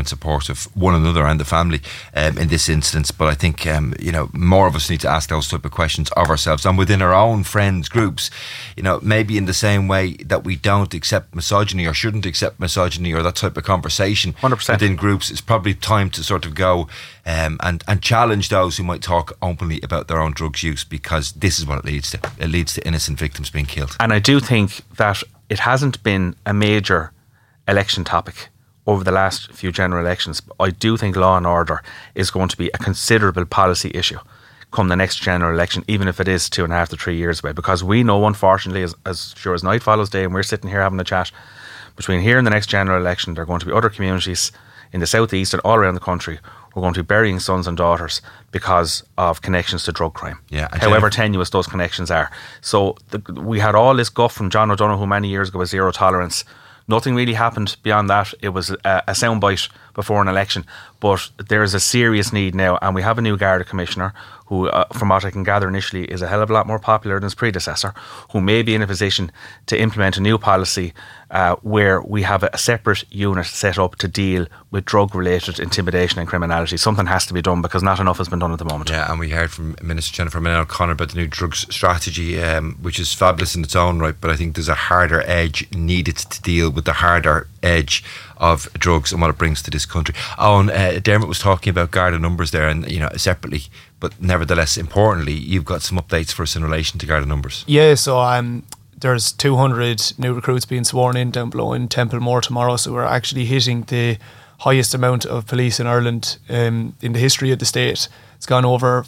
in support of one another and the family in this instance. But I think more of us need to ask those type of questions of ourselves and within our own friends groups. Maybe in the same way that we don't accept misogyny or shouldn't accept misogyny or that type of conversation 100%. within groups, it's probably time to sort of go and challenge those who might talk openly about their own drugs use, because this is what it leads to. It leads to innocent victims being killed. And I do think that it hasn't been a major election topic over the last few general elections. I do think law and order is going to be a considerable policy issue come the next general election, even if it is 2.5 to 3 years away, because we know, unfortunately, as sure as night follows day and we're sitting here having a chat, between here and the next general election there are going to be other communities in the southeast and all around the country who are going to be burying sons and daughters because of connections to drug crime, however tenuous those connections are. So we had all this guff from John O'Donoghue many years ago with zero tolerance. Nothing really happened beyond that. It was a soundbite before an election. But there is a serious need now, and we have a new Garda Commissioner who, from what I can gather initially, is a hell of a lot more popular than his predecessor, who may be in a position to implement a new policy where we have a separate unit set up to deal with drug-related intimidation and criminality. Something has to be done because not enough has been done at the moment. Yeah, and we heard from Minister Jennifer Mann O'Connor about the new drugs strategy, which is fabulous in its own right, but I think there's a harder edge needed to deal with the harder edge of drugs and what it brings to this country. Dermot was talking about Garda numbers there, and separately, but nevertheless importantly, you've got some updates for us in relation to Garda numbers. Yeah, so there's 200 new recruits being sworn in down below in Templemore tomorrow, so we're actually hitting the highest amount of police in Ireland in the history of the state. It's gone over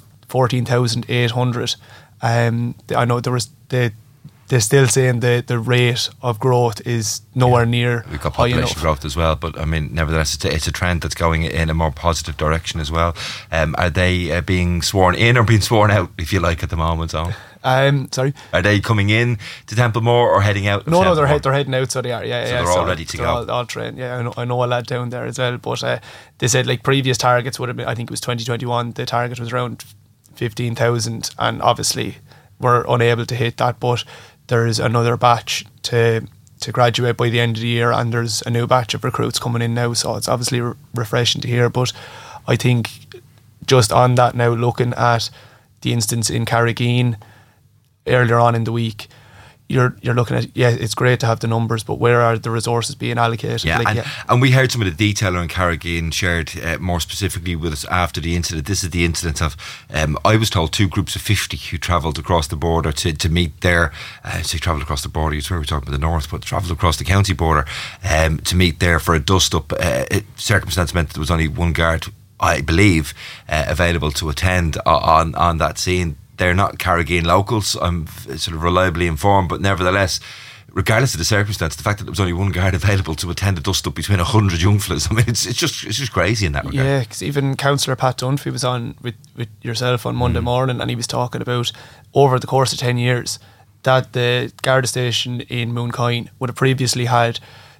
14,800. I know they're still saying the rate of growth is nowhere near we've got high population enough growth as well, but I mean, nevertheless, it's a trend that's going in a more positive direction as well. Are they being sworn in or being sworn out, if you like, at the moment, Owen? Sorry? Are they coming in to Templemore or heading out? No, they're heading out, so they are. Yeah, so they're all ready to go. All trained. Yeah, I know a lad down there as well. But they said previous targets would have been, I think it was 2021. The target was around 15,000, and obviously we're unable to hit that. But there's another batch to graduate by the end of the year, and there's a new batch of recruits coming in now. So it's obviously refreshing to hear. But I think just on that now, looking at the instance in Carrigean earlier on in the week, you're looking at, it's great to have the numbers, but where are the resources being allocated? And we heard some of the detail on Carrigean shared more specifically with us after the incident. This is the incident of, I was told, 2 groups of 50 who travelled across the border to meet there. So travelled across the border, it's where we're talking about the north, but travelled across the county border to meet there for a dust-up. Circumstance meant that there was only one guard, I believe, available to attend on that scene. They're not Carrigean locals, I'm sort of reliably informed, but nevertheless, regardless of the circumstance, the fact that there was only one guard available to attend a dust-up between 100 young fellas, I mean, it's just crazy in that regard. Yeah, because even Councillor Pat Dunphy was on with yourself on Monday morning, and he was talking about, over the course of 10 years, that the Garda station in Mooncoin would have previously had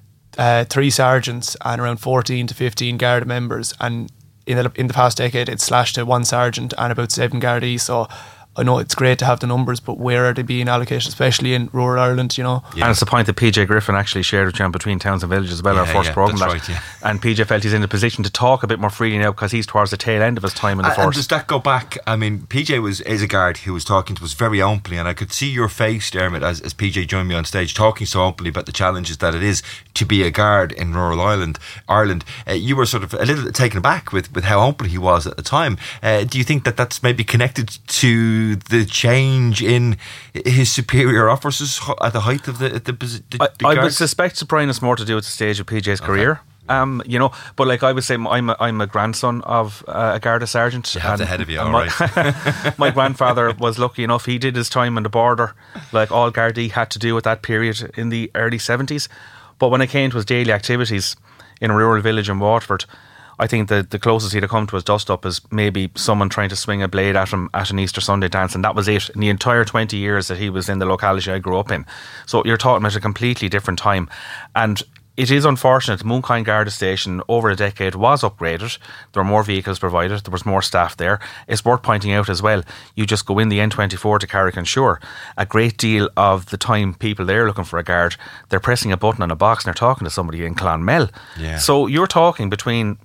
3 sergeants and around 14 to 15 Garda members, and in the past decade it's slashed to 1 sergeant and about 7 Gardaí. So I know it's great to have the numbers, but where are they being allocated, especially in rural Ireland, Yeah. And it's the point that PJ Griffin actually shared with you on Between Towns and Villages as well, our first programme. Right, and PJ felt he's in a position to talk a bit more freely now because he's towards the tail end of his time in the force. And does that go back? I mean, PJ is a guard who was talking to us very openly, and I could see your face, Dermot, as PJ joined me on stage, talking so openly about the challenges that it is to be a guard in rural Ireland. You were sort of a little taken aback with how open he was at the time. Do you think that that's maybe connected to the change in his superior officers at the height of the I would suspect, Brian, it's more to do with the stage of PJ's career. But like I would say, I'm a grandson of a Garda sergeant. You have the head of you, all right. My grandfather was lucky enough, he did his time on the border like all Gardaí had to do at that period in the early 70s. But when it came to his daily activities in a rural village in Waterford, I think the closest he'd have come to his dust-up is maybe someone trying to swing a blade at him at an Easter Sunday dance, and that was it in the entire 20 years that he was in the locality I grew up in. So you're talking about a completely different time. And it is unfortunate. Mooncoin Garda Station over a decade was upgraded. There were more vehicles provided. There was more staff there. It's worth pointing out as well, you just go in the N24 to Carrick-on-Shore. A great deal of the time people there looking for a guard, they're pressing a button on a box and they're talking to somebody in Clonmel. Yeah. So you're talking between